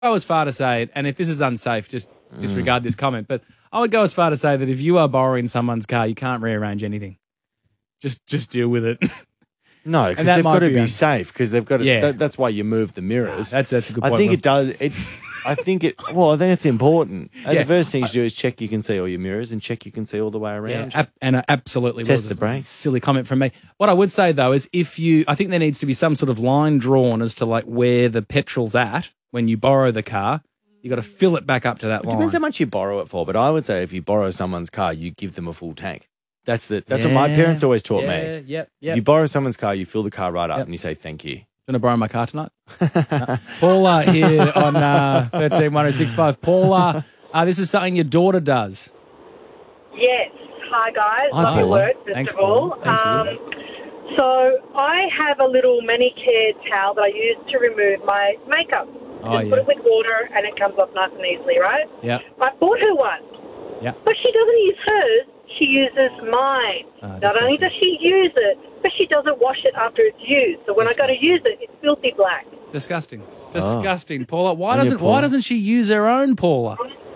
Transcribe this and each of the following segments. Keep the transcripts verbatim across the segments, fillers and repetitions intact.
go as far to say, and if this is unsafe, just disregard mm. this comment, but I would go as far to say that if you are borrowing someone's car, you can't rearrange anything. Just just deal with it. No, because they've got to be, be safe, because they've got to, yeah. that, that's why you move the mirrors. Nah, that's, that's a good point. I think it does, it, I think it, well, I think it's important. And yeah. the first thing you do is check you can see all your mirrors and check you can see all the way around. Yeah, ab- and uh, absolutely. Test was the brakes. Silly comment from me. What I would say, though, is if you, I think there needs to be some sort of line drawn as to like where the petrol's at when you borrow the car. You got to fill it back up to that it line. Depends how much you borrow it for, but I would say if you borrow someone's car, you give them a full tank. That's the that's yeah, what my parents always taught yeah, me. Yep, yep. If you borrow someone's car, you fill the car right up yep. and you say thank you. Going to borrow my car tonight? no. Paula here on uh, thirteen one oh six five. Paula, uh, this is something your daughter does. Yes. Hi, guys. Hi, Love your Paula. work, first Thanks, of all. Thank um, you. So I have a little manicure towel that I use to remove my makeup. Oh, Just yeah. put it with water and it comes off nice and easily, right? Yeah. I bought her one. Yeah. But she doesn't use hers. She uses mine. Oh, Not only does she use it, but she doesn't wash it after it's used. So when disgusting. I go to use it, it's filthy black. Disgusting. Disgusting, oh. Paula. Why On doesn't Paula. Why doesn't she use her own, Paula?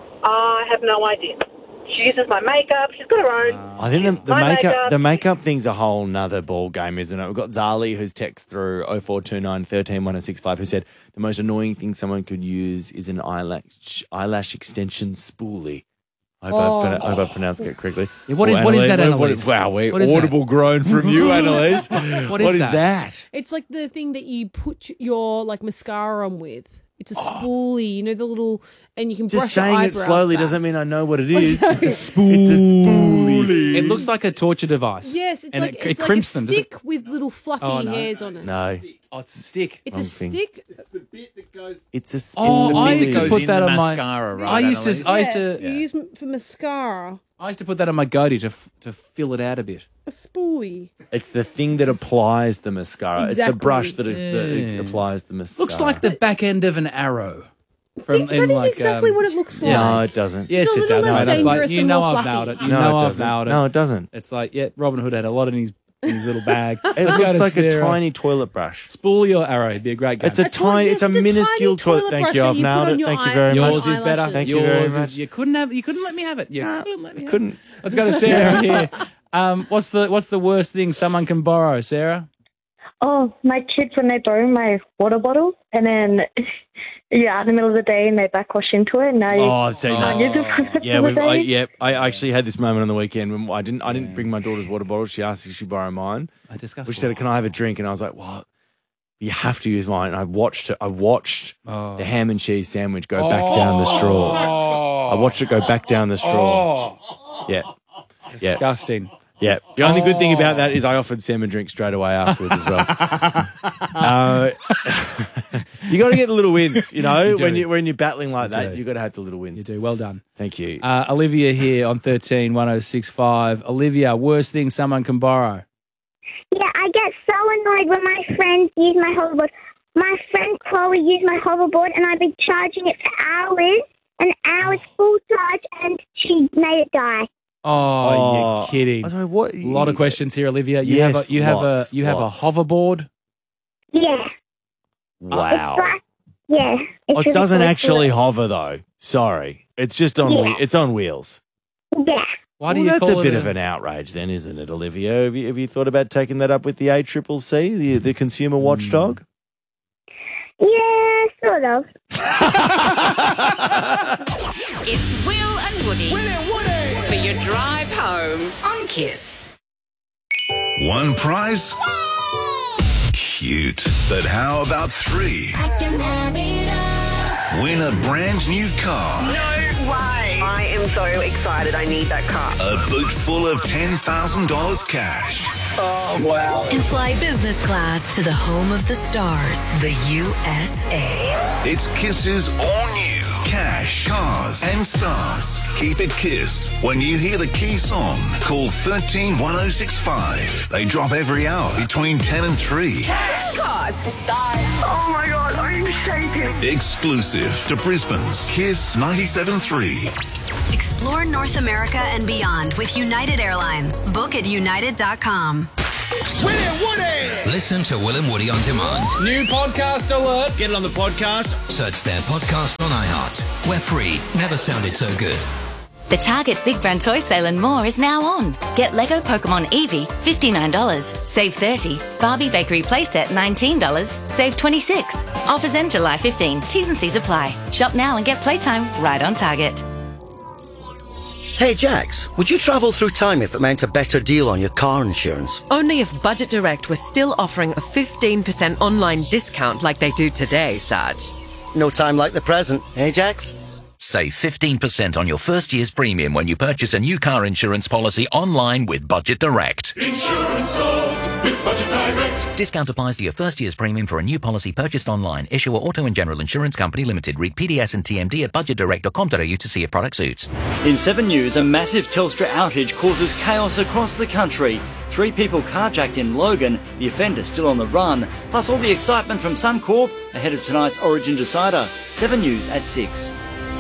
I have no idea. She uses my makeup. She's got her own. Uh, I think the, the makeup, makeup the makeup thing's a whole nother ball game, isn't it? We've got Zali, who's text through oh four two nine, one three, one oh six five, who said the most annoying thing someone could use is an eyelash eyelash extension spoolie. I hope, oh. I've, I hope I pronounced it correctly. Yeah, what, is, what is that, Annalise? What is, wow, we what is audible that? groan from you, Annalise. what is, what is that? that? It's like the thing that you put your like mascara on with. It's a spoolie, you know, the little, and you can Just brush your saying it eyebrows slowly back. doesn't mean I know what it is. It's a spoolie. It's a spoolie. It looks like a torture device. Yes, it's and like it, it's it like crimps a them. stick Does it? with little fluffy Oh, no. hairs on it. No. Oh, it's a stick. It's Wrong a thing. stick. It's the bit that goes... It's a, it's Oh, the I bit used that to goes put in that the on my mascara, right, I used to. Annalise? I used Yes, to. you use m- for mascara. I used to put that on my goatee to f- to fill it out a bit. A spoolie. It's the thing that applies the mascara. It's Exactly. the brush that, it, that Yeah. applies the mascara. Looks like the back end of an arrow. From, that in is like, exactly um, what it looks like. No, it doesn't. Yes, It's a it little does. less mate. Like, dangerous you and know more I've fluffy. nailed it. You No, know it I've doesn't. nailed it. No, it doesn't. It's like, yeah, Robin Hood had a lot in his in his little bag. It Let's go looks to like Sarah. a tiny toilet brush. Spoolie or arrow would be a great game. It's a, A tiny, toilet- it's a it's a minuscule tiny toilet. toilet Thank brush you. that I've you put nailed on it. your Thank you eye- very your much. Yours is better. Thank you Yours very is, much. you couldn't have. You couldn't let me have it. You No, couldn't let me. I have couldn't. It. Let's go to Sarah here. Um, what's the What's the worst thing someone can borrow, Sarah? Oh, my kids, when they borrow my water bottle and then you're out in the middle of the day and they backwash into it and now you Oh, I've seen can't that. use it for the rest Yeah, of the we've, I, day. yeah. I actually had this moment on the weekend when I didn't. I didn't bring my daughter's water bottle. She asked if she borrow mine. I discussed. Which said, "Can I have a drink?" And I was like, "What? You have to use mine." And I watched it. I watched Oh. the ham and cheese sandwich go back down the straw. I watched it go back down the straw. Oh, Yeah, yeah, disgusting. yeah. The only good thing about that is I offered Sam a drink straight away afterwards as well. uh, you got to get the little wins, you know. You do. when you when you're battling like You that, do. you got to have the little wins. You do well done. Thank you. Uh, Olivia here on thirteen one oh six five. Olivia, worst thing someone can borrow. Yeah, I get so annoyed when my friends use my hoverboard. My friend Chloe used my hoverboard and I've been charging it for hours and hours full charge and she made it die. Oh, Oh, you're kidding. I don't know what. A lot of questions here, Olivia. You Yes, have a you have lots, a you have lots. a hoverboard. Yeah. Wow. It's like, yeah. It's Oh, it really doesn't cool. actually hover though. Sorry, it's just on. Yeah. whe- It's on wheels. Yeah. Why do Well, you that's call a it bit of an outrage, then, isn't it, Olivia? Have you, have you thought about taking that up with the A C C C, the the consumer watchdog? Yeah, sort of. It's Will and Woody. Will and Woody. For your drive home on Kiss. One prize? Cute. But how about three? I can have it all. Win a brand new car. No way. I am so excited. I need that car. A boot full of ten thousand dollars cash. Oh, wow. And fly business class to the home of the stars, the U S A. It's Kiss's all new cash, cars, and stars. Keep it Kiss. When you hear the key song, call thirteen one oh six five. They drop every hour between ten and three. Cars, stars. Oh, my God. I'm shaking. Exclusive to Brisbane's Kiss ninety-seven point three. Explore North America and beyond with United Airlines. Book at united dot com. Will and Woody! Listen to Will and Woody on demand. New podcast alert. Get it on the podcast. Search their podcast on iHeart. We're free. Never sounded so good. The Target Big Brand Toy Sale and more is now on. Get Lego Pokemon Eevee, fifty-nine dollars, save thirty dollars. Barbie Bakery Playset, nineteen dollars, save twenty-six dollars. Offers end July fifteenth. T's and C's apply. Shop now and get playtime right on Target. Hey Jax, would you travel through time if it meant a better deal on your car insurance? Only if Budget Direct was still offering a fifteen percent online discount like they do today, Sarge. No time like the present, eh Jax? Save fifteen percent on your first year's premium when you purchase a new car insurance policy online with Budget Direct. Insurance solved with Budget Direct. Discount applies to your first year's premium for a new policy purchased online. Issuer Auto and General Insurance Company Limited. Read P D S and T M D at budget direct dot com dot a u to see if product suits. In seven News, a massive Telstra outage causes chaos across the country. Three people carjacked in Logan, the offender still on the run, plus all the excitement from Suncorp ahead of tonight's Origin Decider. seven News at six.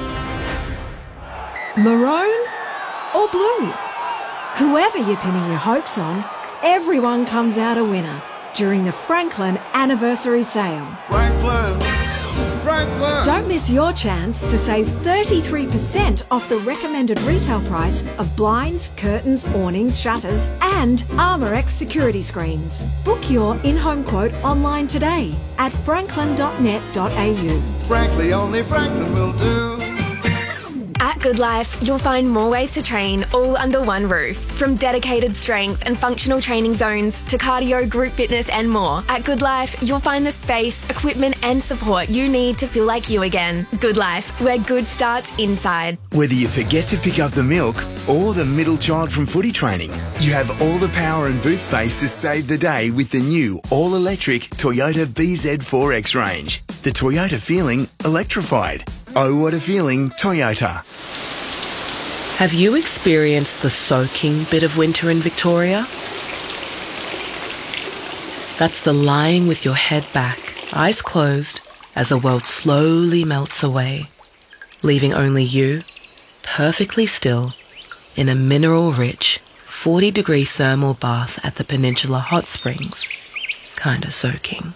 Maroon or blue? Whoever you're pinning your hopes on, everyone comes out a winner during the Franklin Anniversary Sale. Franklin, Franklin. Don't miss your chance to save thirty-three percent off the recommended retail price of blinds, curtains, awnings, shutters and Armorex security screens. Book your in-home quote online today at franklin dot net dot a u. Frankly, only Franklin will do. At Good Life, you'll find more ways to train all under one roof. From dedicated strength and functional training zones to cardio, group fitness and more. At Good Life, you'll find the space, equipment and support you need to feel like you again. Good Life, where good starts inside. Whether you forget to pick up the milk or the middle child from footy training, you have all the power and boot space to save the day with the new all-electric Toyota B Z four X range. The Toyota feeling electrified. Oh, what a feeling, Toyota. Have you experienced the soaking bit of winter in Victoria? That's the lying with your head back, eyes closed, as the world slowly melts away, leaving only you, perfectly still, in a mineral-rich, forty-degree thermal bath at the Peninsula Hot Springs, kinda soaking.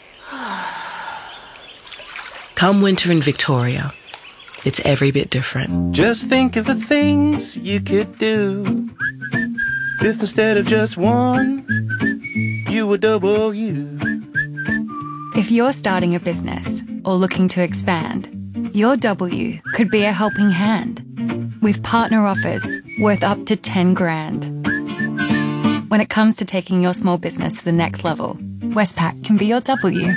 Come winter in Victoria, it's every bit different. Just think of the things you could do if instead of just one, you were double you. If you're starting a business or looking to expand, your W could be a helping hand with partner offers worth up to ten grand. When it comes to taking your small business to the next level, Westpac can be your W.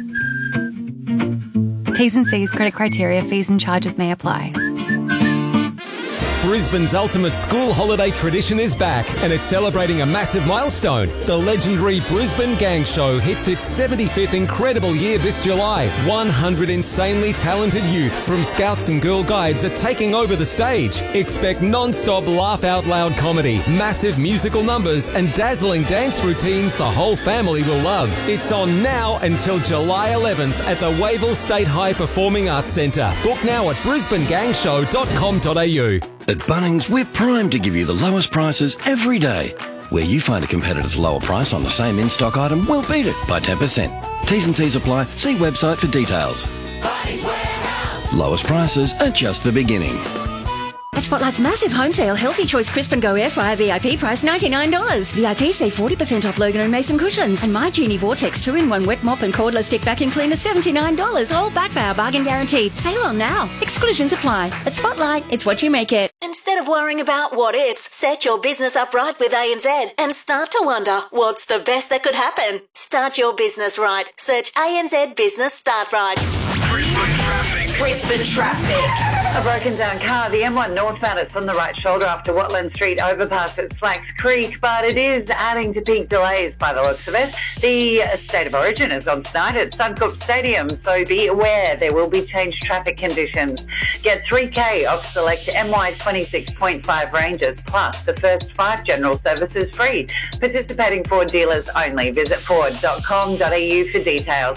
T's and C's, credit criteria, fees and charges may apply. Brisbane's ultimate school holiday tradition is back and it's celebrating a massive milestone. The legendary Brisbane Gang Show hits its seventy-fifth incredible year this July. one hundred insanely talented youth from Scouts and Girl Guides are taking over the stage. Expect non-stop laugh-out-loud comedy, massive musical numbers and dazzling dance routines the whole family will love. It's on now until July eleventh at the Wavell State High Performing Arts Centre. Book now at brisbane gang show dot com dot a u. At Bunnings, we're primed to give you the lowest prices every day. Where you find a competitor's lower price on the same in-stock item, we'll beat it by ten percent. T's and C's apply. See website for details. Bunnings Warehouse. Lowest prices are just the beginning. At Spotlight's massive home sale, Healthy Choice Crisp and Go Air Fryer V I P price ninety-nine dollars. V I P save forty percent off Logan and Mason cushions. And My Genie Vortex two in one wet mop and cordless stick vacuum cleaner seventy-nine dollars. All backed by our bargain guarantee. Sale on now. Exclusions apply. At Spotlight, it's what you make it. Instead of worrying about what ifs, set your business up right with A N Z and start to wonder what's the best that could happen. Start your business right. Search A N Z Business Start Right. Brisbane traffic. Brisbane traffic. A broken down car, the M one northbound, it's on the right shoulder after Watland Street overpass at Slacks Creek, but it is adding to peak delays by the looks of it. The State of Origin is on tonight at Suncorp Stadium, so be aware there will be changed traffic conditions. Get three K off select M Y twenty-six point five ranges, plus the first five general services free. Participating Ford dealers only. Visit ford dot com dot a u for details.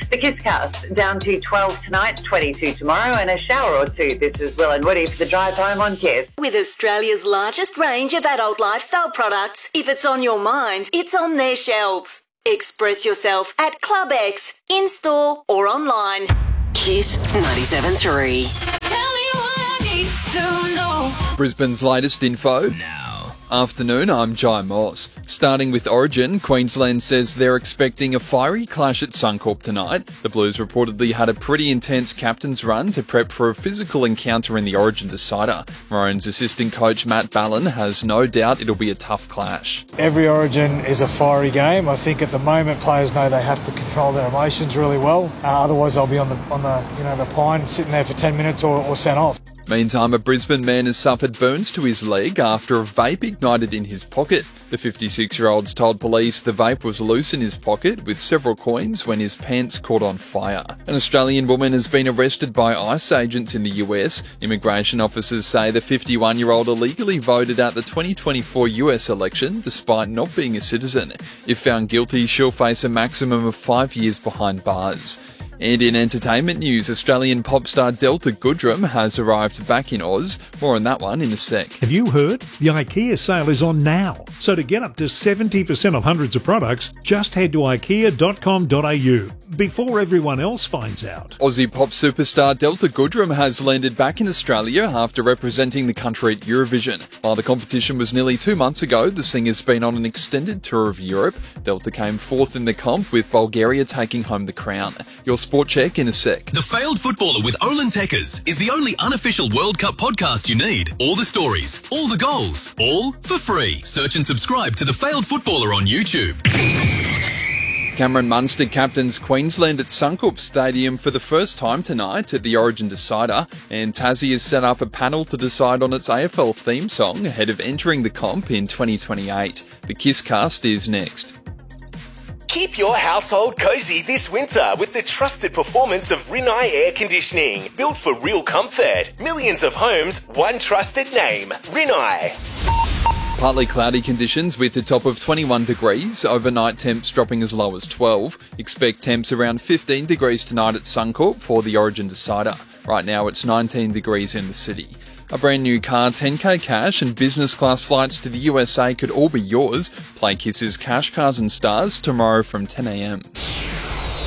The Kisscast down to twelve tonight, twenty-two tomorrow, and a shower or two. This is Will and Woody for the drive home on Kiss. With Australia's largest range of adult lifestyle products, if it's on your mind, it's on their shelves. Express yourself at Club X, in-store or online. Kiss ninety-seven point three. Brisbane's latest info. Now. Afternoon, I'm Jai Moss. Starting with Origin, Queensland says they're expecting a fiery clash at Suncorp tonight. The Blues reportedly had a pretty intense captain's run to prep for a physical encounter in the Origin decider. Maroons assistant coach Matt Ballin has no doubt it'll be a tough clash. Every Origin is a fiery game. I think at the moment players know they have to control their emotions really well. Uh, otherwise, they'll be on the on the you know the pine sitting there for ten minutes or, or sent off. Meantime, a Brisbane man has suffered burns to his leg after a vape ignited in his pocket. The fifty-six-year-old's told police the vape was loose in his pocket with several coins when his pants caught on fire. An Australian woman has been arrested by ICE agents in the U S. Immigration officers say the fifty-one-year-old illegally voted at the twenty twenty-four U S election despite not being a citizen. If found guilty, she'll face a maximum of five years behind bars. And in entertainment news, Australian pop star Delta Goodrem has arrived back in Oz. More on that one in a sec. Have you heard? The IKEA sale is on now. So to get up to seventy percent off hundreds of products, just head to ikea dot com dot a u before everyone else finds out. Aussie pop superstar Delta Goodrem has landed back in Australia after representing the country at Eurovision. While the competition was nearly two months ago, the singer's been on an extended tour of Europe. Delta came fourth in the comp, with Bulgaria taking home the crown. Your Sport Check in a sec. The Failed Footballer with Olin Tekkers is the only unofficial World Cup podcast you need. All the stories, all the goals, all for free. Search and subscribe to The Failed Footballer on YouTube. Cameron Munster captains Queensland at Suncorp Stadium for the first time tonight at the Origin decider, and Tassie has set up a panel to decide on its A F L theme song ahead of entering the comp in twenty twenty-eight. The Kisscast is next. Keep your household cozy this winter with the trusted performance of Rinnai Air Conditioning. Built for real comfort. Millions of homes, one trusted name. Rinnai. Partly cloudy conditions with a top of twenty-one degrees, overnight temps dropping as low as twelve. Expect temps around fifteen degrees tonight at Suncorp for the Origin decider. Right now it's nineteen degrees in the city. A brand new car, ten K cash and business class flights to the U S A could all be yours. Play Kiss's Cash Cars and Stars tomorrow from ten a m.